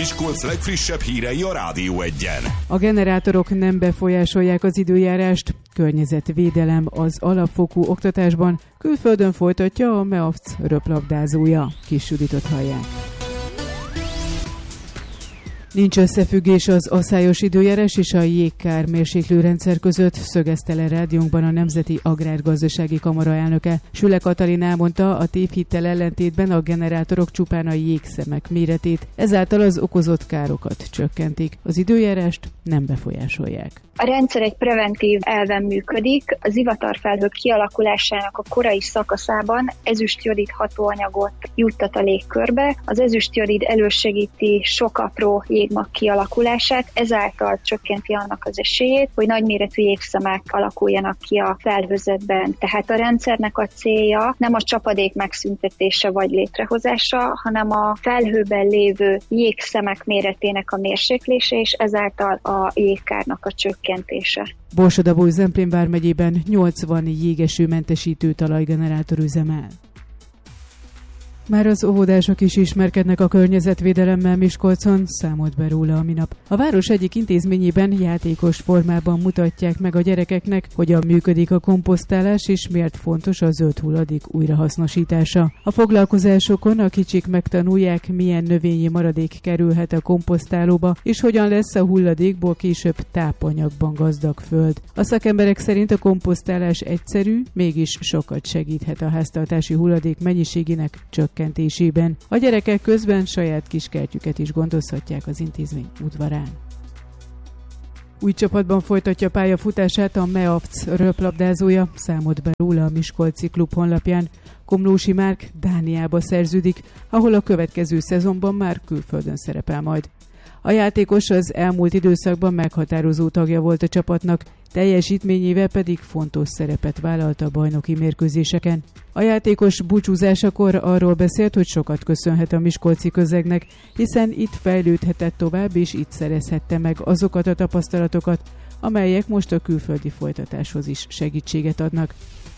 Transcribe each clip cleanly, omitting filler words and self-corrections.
Miskolc legfrissebb hírei a Rádió 1-en. A generátorok nem befolyásolják az időjárást. Környezetvédelem az alapfokú oktatásban. Külföldön folytatja a MEAFC röplabdázója. Kis Juditot hallják. Nincs összefüggés az aszályos időjárás és a jégkár mérséklőrendszer között, szögezte le rádiónkban a Nemzeti Agrárgazdasági Kamara elnöke. Süle Katalin elmondta, a tévhittel ellentétben a generátorok csupán a jégszemek méretét, ezáltal az okozott károkat csökkentik. Az időjárást nem befolyásolják. A rendszer egy preventív elven működik. A zivatarfelhők kialakulásának a korai szakaszában ezüstjodid hatóanyagot juttat a légkörbe. Az ezüstjodid elősegíti sok apró jégmag kialakulását, ezáltal csökkenti annak az esélyét, hogy nagyméretű jégszemek alakuljanak ki a felhőzetben. Tehát a rendszernek a célja nem a csapadék megszüntetése vagy létrehozása, hanem a felhőben lévő jégszemek méretének a mérséklése, és ezáltal a jégkárnak a csökkentése. Borsod-Abaúj-Zemplén vármegyében 80 jégesőmentesítő talajgenerátor üzemel. Már az óvodások is ismerkednek a környezetvédelemmel Miskolcon, számolt be róla a minap. A város egyik intézményében játékos formában mutatják meg a gyerekeknek, hogyan működik a komposztálás és miért fontos a zöld hulladék újrahasznosítása. A foglalkozásokon a kicsik megtanulják, milyen növényi maradék kerülhet a komposztálóba, és hogyan lesz a hulladékból később tápanyagban gazdag föld. A szakemberek szerint a komposztálás egyszerű, mégis sokat segíthet a háztartási hulladék mennyiségének csökkentésében. A gyerekek közben saját kiskertjüket is gondozhatják az intézmény udvarán. Új csapatban folytatja pályafutását a MEAFC röplabdázója, számolt be róla a Miskolci klub honlapján. Komlósi Márk Dániába szerződik, ahol a következő szezonban már külföldön szerepel majd. A játékos az elmúlt időszakban meghatározó tagja volt a csapatnak, teljesítményével pedig fontos szerepet vállalt a bajnoki mérkőzéseken. A játékos búcsúzásakor arról beszélt, hogy sokat köszönhet a miskolci közegnek, hiszen itt fejlődhetett tovább, és itt szerezhette meg azokat a tapasztalatokat, amelyek most a külföldi folytatáshoz is segítséget adnak.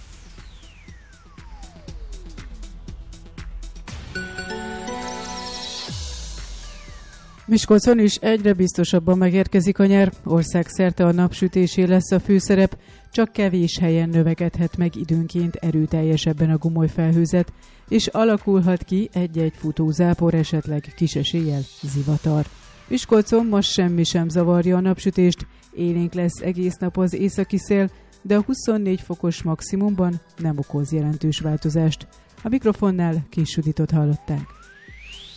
Miskolcon is egyre biztosabban megérkezik a nyár, országszerte a napsütésé lesz a főszerep, csak kevés helyen növekedhet meg időnként erőteljesebben a gomoly felhőzet, és alakulhat ki egy-egy futózápor, esetleg kis eséllyel zivatar. Miskolcon ma semmi sem zavarja a napsütést, élénk lesz egész nap az északi szél, de a 24 fokos maximumban nem okoz jelentős változást. A mikrofonnál Kis Juditot hallották.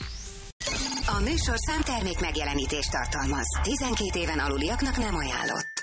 A műsorszám termék megjelenítést tartalmaz. 12 éven aluliaknak nem ajánlott.